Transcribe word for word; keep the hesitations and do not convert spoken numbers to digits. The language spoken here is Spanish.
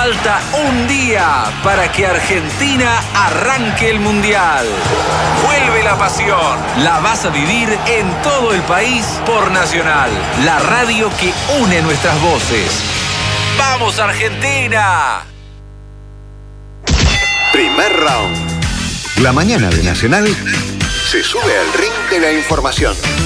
Falta un día para que Argentina arranque el Mundial. Vuelve la pasión. La vas a vivir en todo el país por Nacional, la radio que une nuestras voces. ¡Vamos, Argentina! Primer round. La mañana de Nacional se sube al ring de la información.